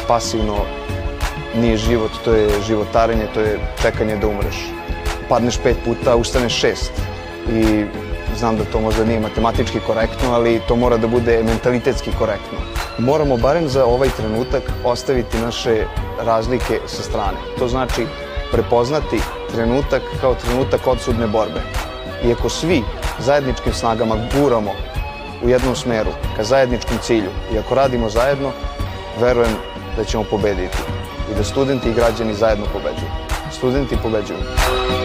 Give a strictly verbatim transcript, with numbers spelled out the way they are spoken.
pasivno nije život, to je životarenje, to je čekanje da umreš. Padneš pet puta, ustaneš šest. I znam da to možda nije matematički korektno, ali to mora da bude mentalitetski korektno. Moramo barem za ovaj trenutak ostaviti naše razlike sa strane. To znači prepoznati trenutak kao trenutak odsudne borbe. I ako svi zajedničkim snagama guramo u jednom smeru ka zajedničkom cilju i ako radimo zajedno, verujem da ćemo pobediti i da studenti i građani zajedno pobeđuju. Studenti pobeđuju.